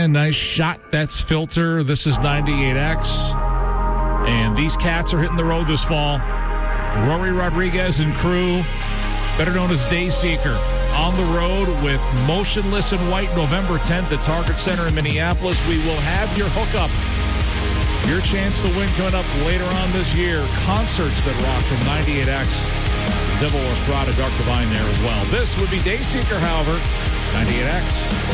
Yeah, nice shot. That's Filter. This is 98X. And these cats are hitting the road this fall. Rory Rodriguez and crew, better known as Dayseeker, on the road with Motionless in White November 10th at Target Center in Minneapolis. We will have your hookup. Your chance to win coming up later on this year. Concerts that rock from 98X. Devil Wears Prada, Dark Divine there as well. This would be Dayseeker, however. 98X.